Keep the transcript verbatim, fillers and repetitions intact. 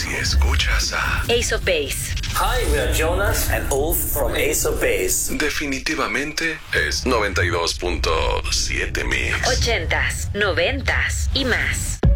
Si escuchas a Ace of Base. Hi, we are Jonas and Ulf from Ace of Base. definitivamente es noventa y dos punto siete Mix. Ochentas, noventas y más.